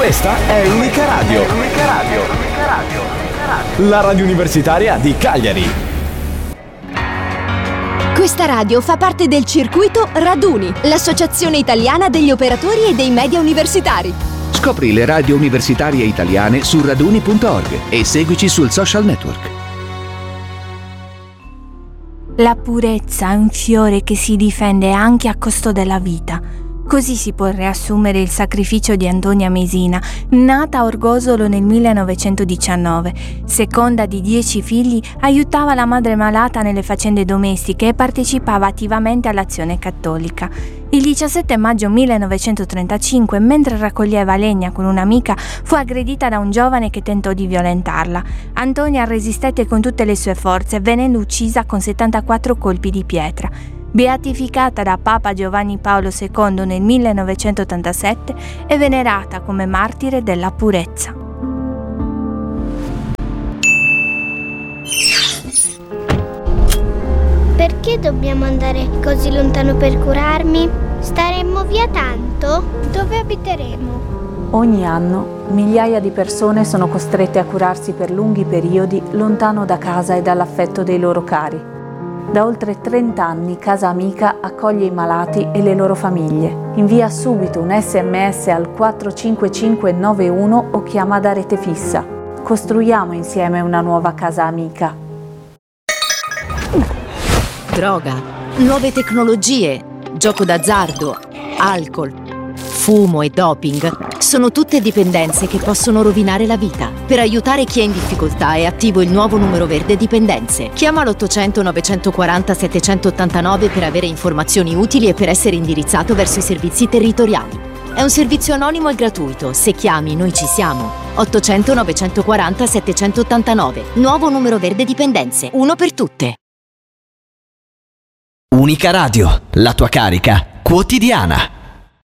Questa è Unica Radio. La radio universitaria di Cagliari. Questa radio fa parte del circuito Raduni, l'associazione italiana degli operatori e dei media universitari. Scopri le radio universitarie italiane su raduni.org e seguici sul social network. La purezza è un fiore che si difende anche a costo della vita. Così si può riassumere il sacrificio di Antonia Mesina, nata a Orgosolo nel 1919. Seconda di 10 figli, aiutava la madre malata nelle faccende domestiche e partecipava attivamente all'Azione Cattolica. Il 17 maggio 1935, mentre raccoglieva legna con un'amica, fu aggredita da un giovane che tentò di violentarla. Antonia resistette con tutte le sue forze, venendo uccisa con 74 colpi di pietra. Beatificata da Papa Giovanni Paolo II nel 1987, è venerata come martire della purezza. Perché dobbiamo andare così lontano per curarmi? Staremmo via tanto? Dove abiteremo? Ogni anno migliaia di persone sono costrette a curarsi per lunghi periodi lontano da casa e dall'affetto dei loro cari. Da oltre 30 anni Casa Amica accoglie i malati e le loro famiglie. Invia subito un SMS al 45591 o chiama da rete fissa. Costruiamo insieme una nuova Casa Amica. Droga, nuove tecnologie, gioco d'azzardo, alcol, fumo e doping sono tutte dipendenze che possono rovinare la vita. Per aiutare chi è in difficoltà è attivo il nuovo numero verde dipendenze. Chiama l'800 940 789 per avere informazioni utili e per essere indirizzato verso i servizi territoriali. È un servizio anonimo e gratuito. Se chiami, noi ci siamo. 800 940 789. Nuovo numero verde dipendenze. Uno per tutte. Unica Radio, la tua carica quotidiana.